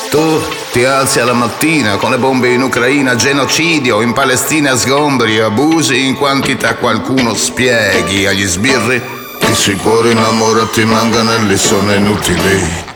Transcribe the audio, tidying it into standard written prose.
Tu ti alzi alla mattina con le bombe in Ucraina, genocidio, in Palestina sgombri, abusi in quantità, qualcuno spieghi agli sbirri che se il cuore innamora ti manganelli sono inutili.